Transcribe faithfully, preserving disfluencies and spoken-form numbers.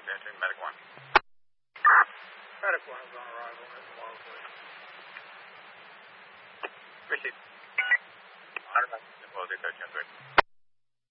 Medic one. Medic one is on arrival. That's one, please.